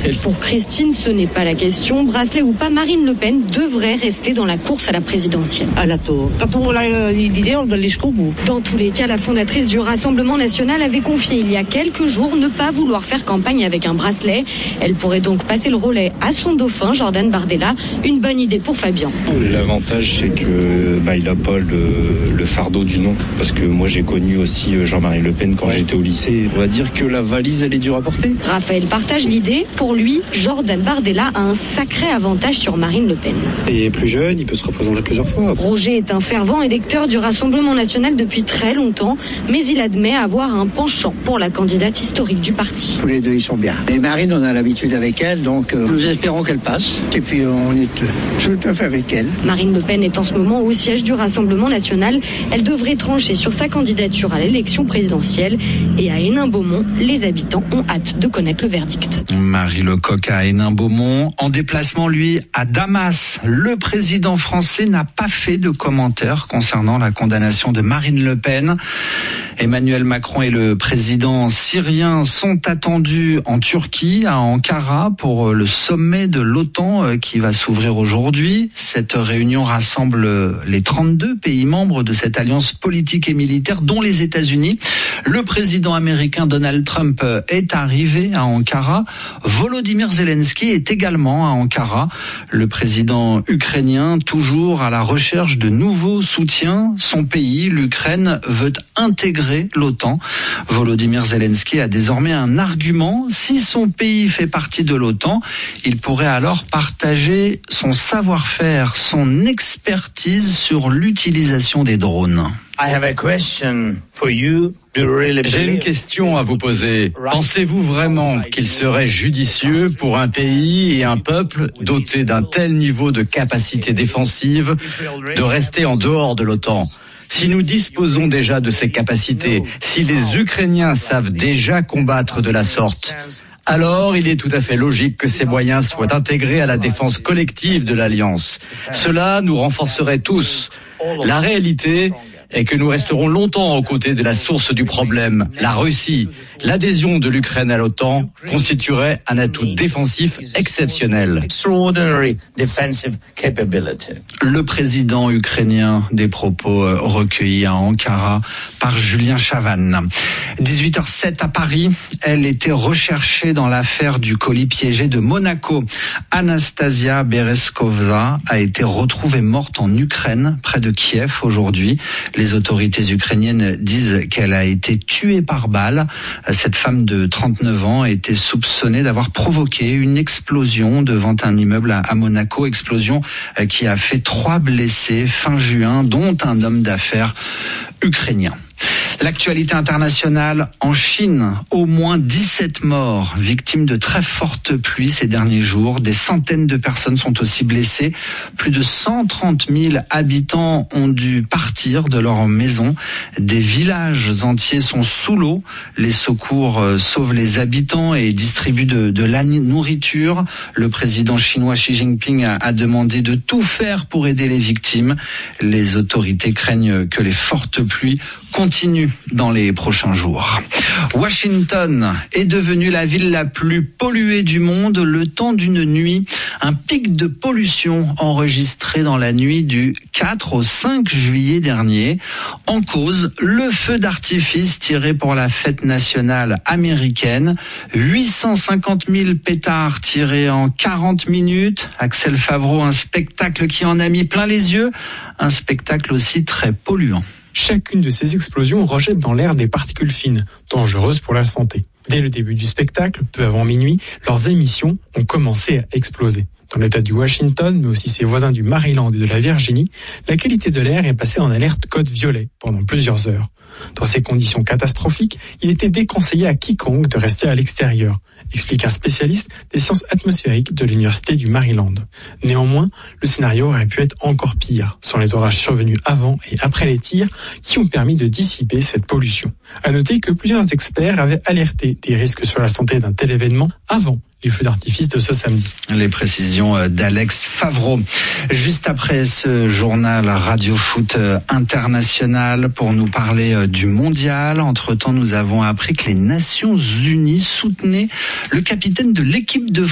présidentielle. Pour Christine, ce n'est pas la question. Bracelet ou pas, Marine Le Pen devrait rester dans la course à la présidentielle. Quand on a l'idée, on doit aller jusqu'au bout. Dans tous les cas, la fondatrice du Rassemblement national avait confié il y a quelques jours ne pas vouloir faire campagne avec un bracelet. Elle pourrait donc passer le relais à son dauphin, Jordan Bardella. Une bonne idée pour Fabien. L'avantage, c'est que il n'a pas le fardeau du nom. Parce que moi, j'ai connu aussi Jean-Marie Le Pen quand j'étais au lycée. On va dire que la valise, elle est dure à porter. Raphaël partage l'idée. Pour lui, Jordan Bardella a un sacré avantage sur Marine Le Pen. Il est plus jeune, il peut se représenter plusieurs fois. Roger est un fervent électeur du Rassemblement national depuis très longtemps, mais il admet avoir un penchant pour la candidate historique du parti. Tous les deux, ils sont bien. Et Marine, on a l'habitude avec elle, donc nous espérons qu'elle passe. Et puis on est tout à fait avec elle. Marine Le Pen est en ce moment au siège du Rassemblement national. Elle devrait trancher sur sa candidature à l'élection présidentielle. Et à Hénin-Beaumont, les habitants ont hâte de connaître le verdict. Marie Lecoq à Hénin-Beaumont. En déplacement, lui, à Damas. Le président français n'a pas fait de commentaires concernant la condamnation de Marine Le Pen. Emmanuel Macron et le président syrien sont attendus en Turquie, à Ankara, pour le sommet de l'OTAN qui va s'ouvrir aujourd'hui. Cette réunion rassemble les 32 pays membres de cette alliance politique et militaire, dont les États-Unis. Le président américain Donald Trump est arrivé à Ankara. Volodymyr Zelensky est également à Ankara. Le président ukrainien, toujours à la recherche de nouveaux soutiens. Son pays, l'Ukraine, veut intégrer l'OTAN. Volodymyr Zelensky a désormais un argument. Si son pays fait partie de l'OTAN, il pourrait alors partager son savoir-faire, son expertise sur l'utilisation des drones. J'ai une question à vous poser. Pensez-vous vraiment qu'il serait judicieux pour un pays et un peuple doté d'un tel niveau de capacité défensive de rester en dehors de l'OTAN ? Si nous disposons déjà de ces capacités, si les Ukrainiens savent déjà combattre de la sorte, alors il est tout à fait logique que ces moyens soient intégrés à la défense collective de l'Alliance. Cela nous renforcerait tous. La réalité est que nous resterons longtemps aux côtés de la source du problème, la Russie. L'adhésion de l'Ukraine à l'OTAN constituerait un atout défensif exceptionnel. Le président ukrainien, des propos recueillis à Ankara par Julien Chavannes. 18h07 à Paris, elle était recherchée dans l'affaire du colis piégé de Monaco. Anastasia Berezkova a été retrouvée morte en Ukraine, près de Kiev aujourd'hui. Les autorités ukrainiennes disent qu'elle a été tuée par balle. Cette femme de 39 ans était soupçonnée d'avoir provoqué une explosion devant un immeuble à Monaco. Explosion qui a fait 3 blessés fin juin, dont un homme d'affaires ukrainien. L'actualité internationale en Chine, au moins 17 morts, victimes de très fortes pluies ces derniers jours. Des centaines de personnes sont aussi blessées. Plus de 130 000 habitants ont dû partir de leur maison. Des villages entiers sont sous l'eau. Les secours sauvent les habitants et distribuent de la nourriture. Le président chinois Xi Jinping a demandé de tout faire pour aider les victimes. Les autorités craignent que les fortes pluies continuent dans les prochains jours. Washington est devenue la ville la plus polluée du monde le temps d'une nuit. Un pic de pollution enregistré dans la nuit du 4 au 5 juillet dernier. En cause, le feu d'artifice tiré pour la fête nationale américaine. 850 000 pétards tirés en 40 minutes. Axel Favreau, un spectacle qui en a mis plein les yeux. Un spectacle aussi très polluant. Chacune de ces explosions rejette dans l'air des particules fines, dangereuses pour la santé. Dès le début du spectacle, peu avant minuit, leurs émissions ont commencé à exploser. Dans l'état du Washington, mais aussi ses voisins du Maryland et de la Virginie, la qualité de l'air est passée en alerte code violet pendant plusieurs heures. Dans ces conditions catastrophiques, il était déconseillé à quiconque de rester à l'extérieur, explique un spécialiste des sciences atmosphériques de l'Université du Maryland. Néanmoins, le scénario aurait pu être encore pire, sans les orages survenus avant et après les tirs qui ont permis de dissiper cette pollution. À noter que plusieurs experts avaient alerté des risques sur la santé d'un tel événement avant les feux d'artifice de ce samedi. Les précisions d'Alex Favreau. Juste après ce journal Radio Foot International pour nous parler du mondial. Entre-temps, nous avons appris que les Nations Unies soutenaient le capitaine de l'équipe de